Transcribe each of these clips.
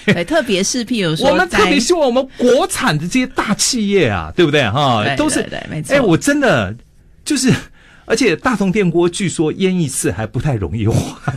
对，特别是譬如说我们特别希望我们国产的这些大企业啊，对不对哈？ 对都是对，没错。 我真的就是，而且大同电锅据说腌一次还不太容易坏。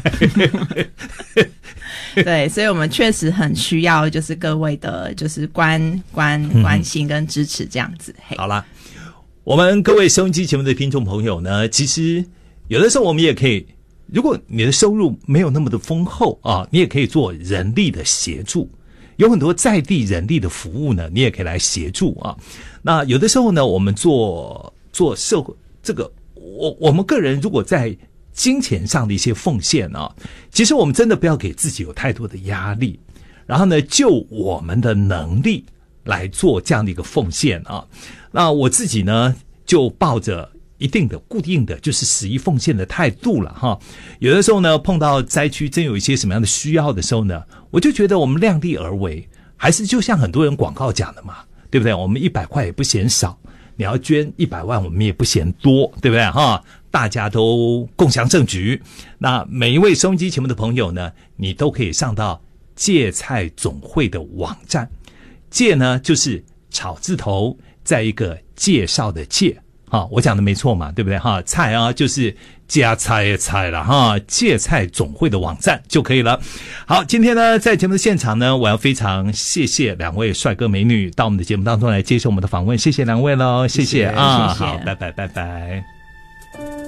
对，所以我们确实很需要就是各位的就是关心跟支持这样子。 好啦，我们各位收音机节目的听众朋友呢，其实有的时候我们也可以，如果你的收入没有那么的丰厚啊，你也可以做人力的协助，有很多在地人力的服务呢，你也可以来协助啊。那有的时候呢，我们做社会这个，我们个人如果在金钱上的一些奉献啊，其实我们真的不要给自己有太多的压力，然后呢，就我们的能力来做这样的一个奉献啊。那我自己呢，就抱着一定的固定的就是十一奉献的态度了哈。有的时候呢，碰到灾区真有一些什么样的需要的时候呢，我就觉得我们量力而为，还是就像很多人广告讲的嘛，对不对？我们100块也不嫌少，你要捐100万我们也不嫌多，对不对哈？大家都共襄盛举。那每一位收音机节目的朋友呢，你都可以上到芥菜总会的网站。芥呢就是草字头再一个介绍的介，我讲的没错嘛，对不对哈？菜啊就是加菜的菜了哈，芥菜总会的网站就可以了。好，今天呢在节目的现场呢，我要非常谢谢两位帅哥美女到我们的节目当中来接受我们的访问，谢谢两位咯，谢谢啊，好，拜拜拜拜。